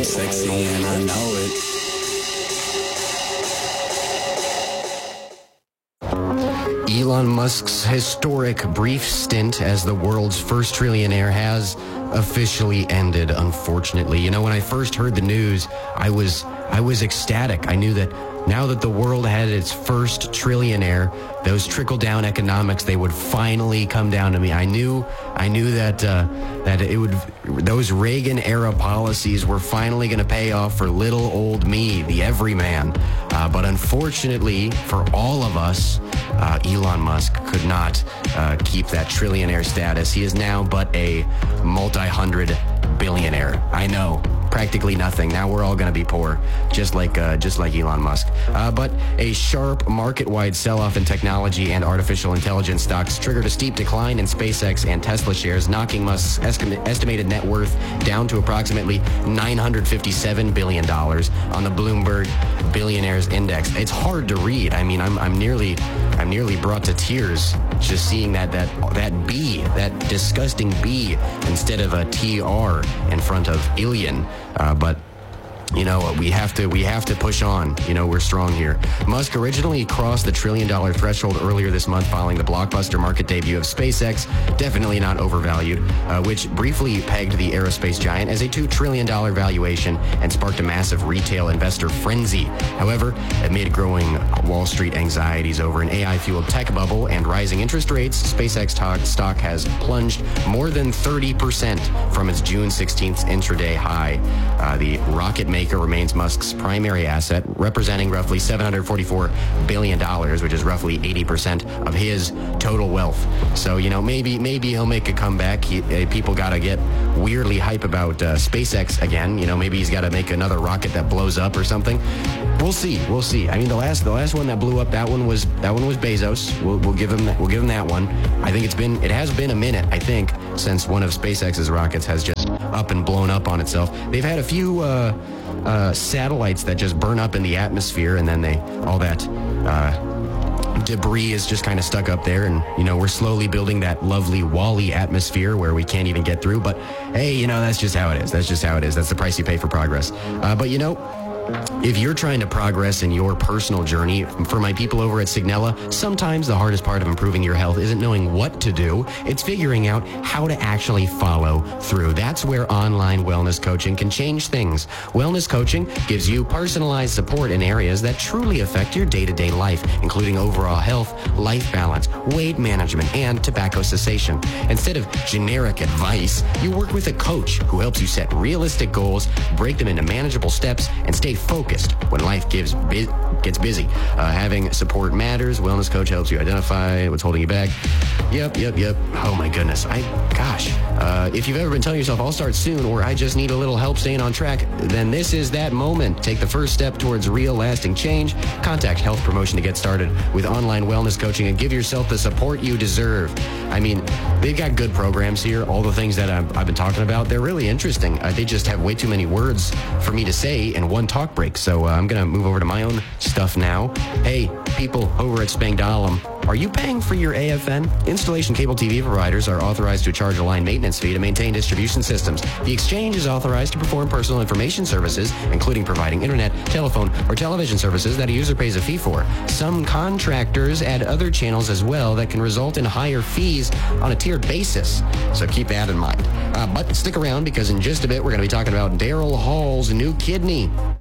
sexy and I know it. Elon Musk's historic brief stint as the world's first trillionaire has officially ended, unfortunately. You know, when I first heard the news, I was ecstatic. I knew that now that the world had its first trillionaire, those trickle-down economics, they would finally come down to me. I knew that it would. Those Reagan-era policies were finally going to pay off for little old me, the everyman. But unfortunately, for all of us, Elon Musk could not keep that trillionaire status. He is now but a multi-hundred billionaire. I know. Practically nothing. Now we're all going to be poor, just like Elon Musk. But a sharp market-wide sell-off in technology and artificial intelligence stocks triggered a steep decline in SpaceX and Tesla shares, knocking Musk's estimated net worth down to approximately $957 billion on the Bloomberg Billionaires Index. It's hard to read. I mean, I'm nearly brought to tears just seeing that B, that disgusting B, instead of a TR in front of Illion. But you know, we have to push on. You know, we're strong here. Musk originally crossed the $1 trillion threshold earlier this month following the blockbuster market debut of SpaceX, definitely not overvalued, which briefly pegged the aerospace giant as a $2 trillion valuation and sparked a massive retail investor frenzy. However, amid growing Wall Street anxieties over an AI-fueled tech bubble and rising interest rates, SpaceX stock has plunged more than 30% from its June 16th intraday high. The rocket maker remains Musk's primary asset, representing roughly $744 billion, which is roughly 80% of his total wealth. So, you know, maybe he'll make a comeback. People got to get weirdly hype about SpaceX again. You know, maybe he's got to make another rocket that blows up or something. We'll see. I mean, the last one that blew up, that one was Bezos. We'll give him that one. I think it has been a minute, I think, since one of SpaceX's rockets has just up and blown up on itself. They've had a few satellites that just burn up in the atmosphere, and then all that debris is just kind of stuck up there, and you know, we're slowly building that lovely WALL-E atmosphere where we can't even get through. But hey, you know, that's just how it is. That's the price you pay for progress. But you know, if you're trying to progress in your personal journey, for my people over at Signella, sometimes the hardest part of improving your health isn't knowing what to do. It's figuring out how to actually follow through. That's where online wellness coaching can change things. Wellness coaching gives you personalized support in areas that truly affect your day-to-day life, including overall health, life balance, weight management, and tobacco cessation. Instead of generic advice, you work with a coach who helps you set realistic goals, break them into manageable steps, and stay focused when life gets busy. Having support matters. Wellness coach helps you identify what's holding you back. Yep. Oh my goodness. If you've ever been telling yourself, I'll start soon, or I just need a little help staying on track, then this is that moment. Take the first step towards real lasting change. Contact Health Promotion to get started with online wellness coaching and give yourself the support you deserve. I mean, they've got good programs here. All the things that I've been talking about, they're really interesting. They just have way too many words for me to say in one talk break. So I'm going to move over to my own stuff now. Hey, people over at Spangdahlem, are you paying for your AFN? Installation cable TV providers are authorized to charge a line maintenance fee to maintain distribution systems. The exchange is authorized to perform personal information services, including providing internet, telephone, or television services that a user pays a fee for. Some contractors add other channels as well that can result in higher fees on a tiered basis. So keep that in mind. But stick around, because in just a bit we're going to be talking about Daryl Hall's new kidney.